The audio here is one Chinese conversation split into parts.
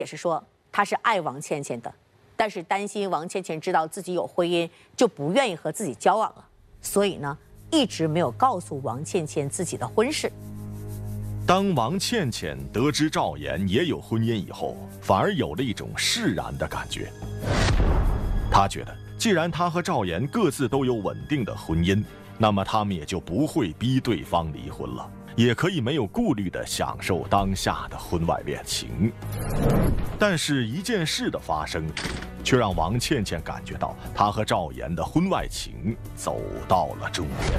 也是说他是爱王倩倩的，但是担心王倩倩知道自己有婚姻，就不愿意和自己交往了，所以呢，一直没有告诉王倩倩自己的婚事。 当王倩倩得知赵岩也有婚姻以后，反而有了一种释然的感觉。她觉得，既然她和赵岩各自都有稳定的婚姻，那么他们也就不会逼对方离婚了，也可以没有顾虑地享受当下的婚外恋情。但是一件事的发生，却让王倩倩感觉到她和赵岩的婚外情走到了终点。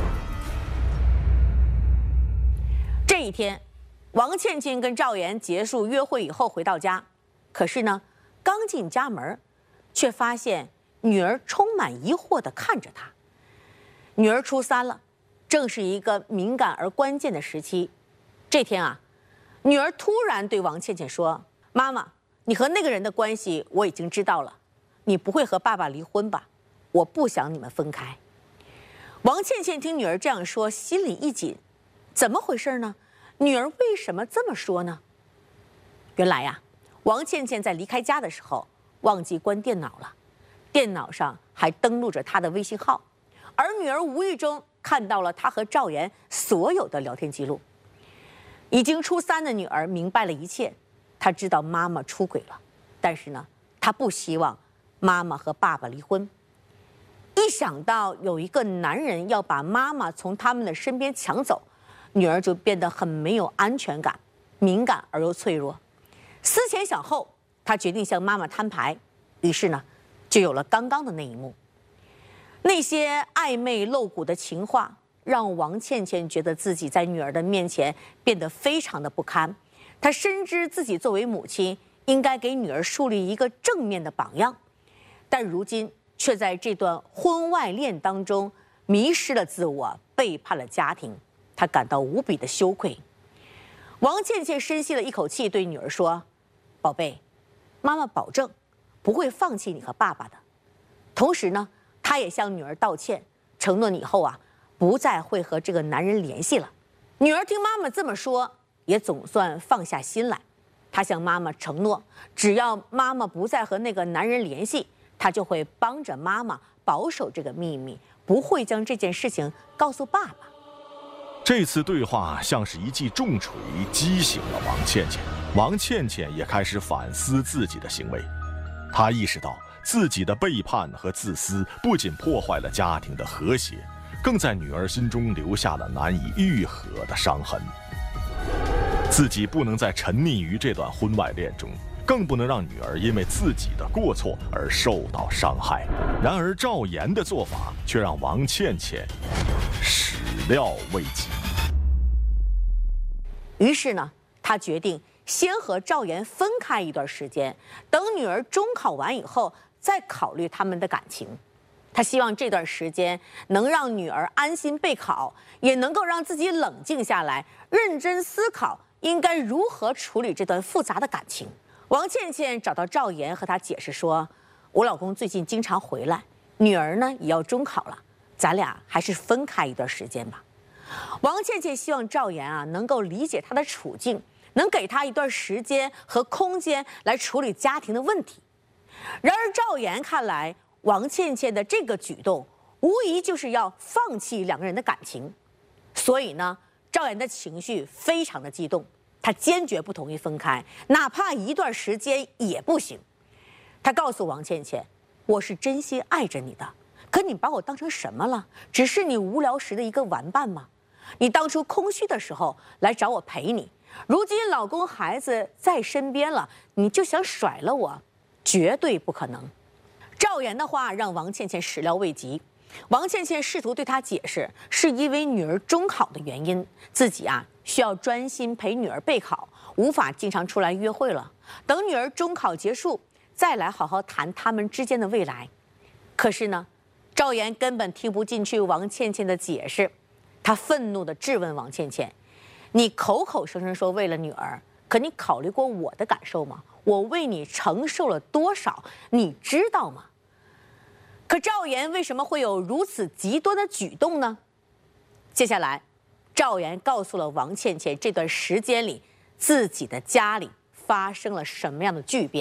这一天，王倩倩跟赵岩结束约会以后回到家，可是呢，刚进家门，却发现女儿充满疑惑地看着她。女儿初3了，正是一个敏感而关键的时期。这天啊，女儿突然对王倩倩说：“妈妈，你和那个人的关系我已经知道了，你不会和爸爸离婚吧？我不想你们分开。”王倩倩听女儿这样说，心里一紧，怎么回事呢？女儿为什么这么说呢？原来呀，王倩倩在离开家的时候忘记关电脑了，电脑上还登录着她的微信号，而女儿无意中看到了她和赵岩所有的聊天记录。已经初3的女儿明白了一切，她知道妈妈出轨了，但是呢，她不希望妈妈和爸爸离婚。一想到有一个男人要把妈妈从他们的身边抢走，女儿就变得很没有安全感，敏感而又脆弱。思前想后，她决定向妈妈摊牌，于是呢，就有了刚刚的那一幕。那些暧昧露骨的情话，让王倩倩觉得自己在女儿的面前变得非常的不堪。她深知自己作为母亲，应该给女儿树立一个正面的榜样，但如今却在这段婚外恋当中迷失了自我，背叛了家庭。她感到无比的羞愧。王倩倩深吸了一口气，对女儿说：“宝贝，妈妈保证不会放弃你和爸爸的。”同时呢，她也向女儿道歉，承诺以后啊不再会和这个男人联系了。女儿听妈妈这么说，也总算放下心来。她向妈妈承诺，只要妈妈不再和那个男人联系，她就会帮着妈妈保守这个秘密，不会将这件事情告诉爸爸。 这次对话像是一记重锤，击醒了王倩倩。王倩倩也开始反思自己的行为，她意识到自己的背叛和自私不仅破坏了家庭的和谐，更在女儿心中留下了难以愈合的伤痕。自己不能再沉溺于这段婚外恋中，更不能让女儿因为自己的过错而受到伤害。然而赵岩的做法却让王倩倩始料未及。 于是呢，她决定先和赵岩分开一段时间，等女儿中考完以后再考虑他们的感情。她希望这段时间能让女儿安心备考，也能够让自己冷静下来，认真思考应该如何处理这段复杂的感情。王倩倩找到赵岩，和他解释说：“我老公最近经常回来，女儿呢也要中考了，咱俩还是分开一段时间吧。”王倩倩希望赵岩啊能够理解她的处境，能给她一段时间和空间来处理家庭的问题。然而赵岩看来，王倩倩的这个举动无疑就是要放弃两个人的感情，所以呢，赵岩的情绪非常的激动，他坚决不同意分开，哪怕一段时间也不行。他告诉王倩倩：“我是真心爱着你的，可你把我当成什么了？只是你无聊时的一个玩伴吗？你当初空虚的时候来找我陪你，如今老公孩子在身边了，你就想甩了我？绝对不可能。”赵岩的话让王倩倩始料未及。王倩倩试图对他解释，是因为女儿中考的原因，自己啊需要专心陪女儿备考，无法经常出来约会了。等女儿中考结束，再来好好谈他们之间的未来。可是呢，赵岩根本听不进去王倩倩的解释，他愤怒地质问王倩倩：“你口口声声说为了女儿，可你考虑过我的感受吗？我为你承受了多少，你知道吗？”可赵岩为什么会有如此极端的举动呢？接下来，赵岩告诉了王倩倩这段时间里自己的家里发生了什么样的巨变。